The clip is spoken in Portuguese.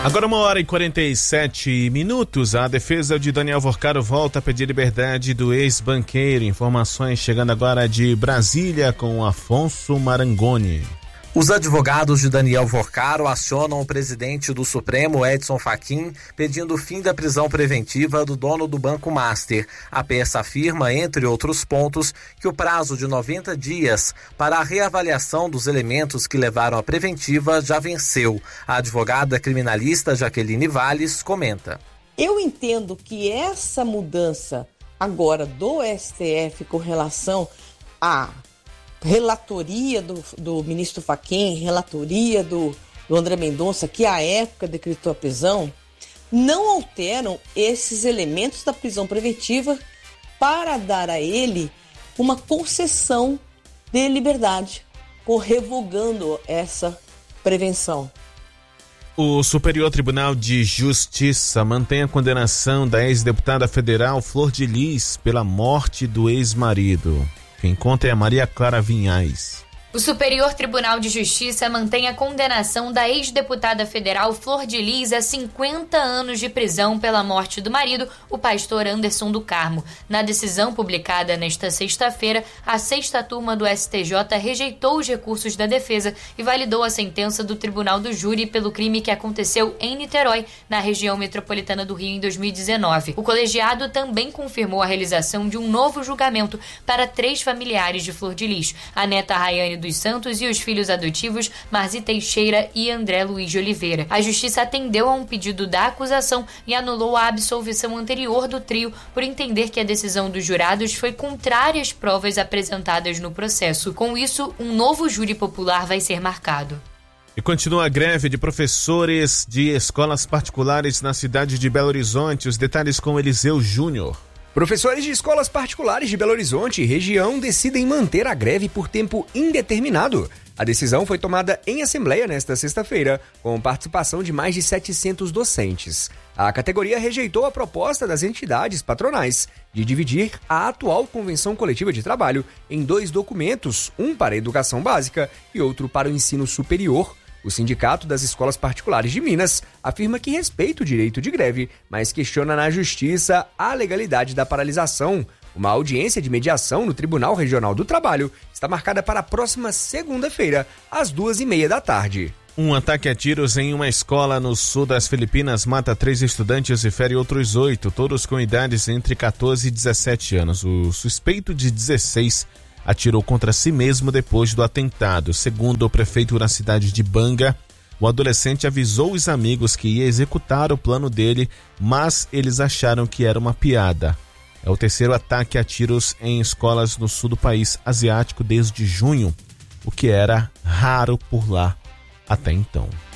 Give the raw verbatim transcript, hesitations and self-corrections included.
Agora uma hora e quarenta e sete minutos, a defesa de Daniel Vorcaro volta a pedir liberdade do ex-banqueiro. Informações chegando agora de Brasília com Afonso Marangoni. Os advogados de Daniel Vorcaro acionam o presidente do Supremo, Edson Fachin, pedindo o fim da prisão preventiva do dono do Banco Master. A peça afirma, entre outros pontos, que o prazo de noventa dias para a reavaliação dos elementos que levaram à preventiva já venceu. A advogada criminalista Jaqueline Valles comenta. Eu entendo que essa mudança agora do S T F com relação a relatoria do, do ministro Fachin, relatoria do, do André Mendonça, que à época decretou a prisão, não alteram esses elementos da prisão preventiva para dar a ele uma concessão de liberdade, revogando essa prevenção. O Superior Tribunal de Justiça mantém a condenação da ex-deputada federal Flor de Lis pela morte do ex-marido. Quem conta é a Maria Clara Vinhais. O Superior Tribunal de Justiça mantém a condenação da ex-deputada federal Flor de Lis a cinquenta anos de prisão pela morte do marido, o pastor Anderson do Carmo. Na decisão publicada nesta sexta-feira, a sexta turma do S T J rejeitou os recursos da defesa e validou a sentença do Tribunal do Júri pelo crime que aconteceu em Niterói, na região metropolitana do Rio, em dois mil e dezenove. O colegiado também confirmou a realização de um novo julgamento para três familiares de Flor de Lis, a neta Rayane dos Santos e os filhos adotivos Marzi Teixeira e André Luiz de Oliveira. A justiça atendeu a um pedido da acusação e anulou a absolvição anterior do trio por entender que a decisão dos jurados foi contrária às provas apresentadas no processo. Com isso, um novo júri popular vai ser marcado. E continua a greve de professores de escolas particulares na cidade de Belo Horizonte. Os detalhes com Eliseu Júnior. Professores de escolas particulares de Belo Horizonte e região decidem manter a greve por tempo indeterminado. A decisão foi tomada em assembleia nesta sexta-feira, com participação de mais de setecentos docentes. A categoria rejeitou a proposta das entidades patronais de dividir a atual Convenção Coletiva de Trabalho em dois documentos, um para a educação básica e outro para o ensino superior. O Sindicato das Escolas Particulares de Minas afirma que respeita o direito de greve, mas questiona na Justiça a legalidade da paralisação. Uma audiência de mediação no Tribunal Regional do Trabalho está marcada para a próxima segunda-feira, às duas e meia da tarde. Um ataque a tiros em uma escola no sul das Filipinas mata três estudantes e fere outros oito, todos com idades entre catorze e dezessete anos. O suspeito de dezesseis atirou contra si mesmo depois do atentado. Segundo o prefeito na cidade de Banga, o adolescente avisou os amigos que ia executar o plano dele, mas eles acharam que era uma piada. É o terceiro ataque a tiros em escolas no sul do país asiático desde junho, o que era raro por lá até então.